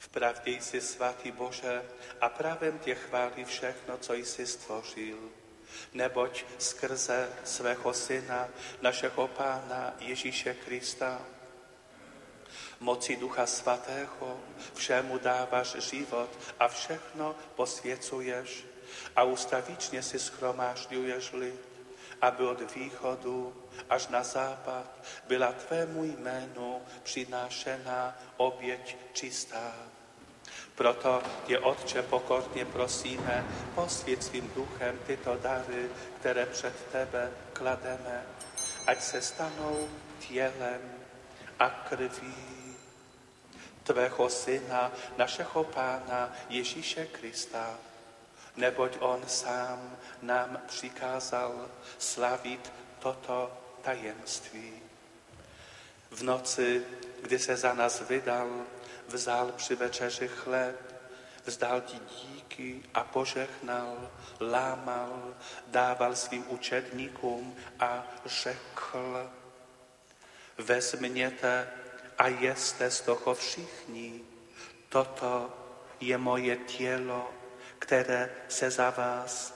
Wprawdzie jsi svatý Bože a pravem tě chválí všechno, co jsi stvořil. Neboť skrze svého Syna, našeho Pána Ježíše Krista, moci Ducha Svatého všemu dáváš život a všechno posvěcuješ a ustavičně si schromážďuješ lid, aby od východu až na západ byla tvému jménu přinášena oběť čistá. Proto tě, Otče, pokorně prosíme, posvěť svým duchem tyto dary, které před tebe klademe, ať se stanou tělem a krví tvého Syna, našeho Pána Ježíše Krista, neboť on sám nám přikázal slavit toto tajemství. V noci, kdy se za nás vydal, vzal při večeři chléb, vzdal ti díky a požehnal, lámal, dával svým učedníkům a řekl: vezměte a jeste z toho všichni, toto je moje tělo, které se za vás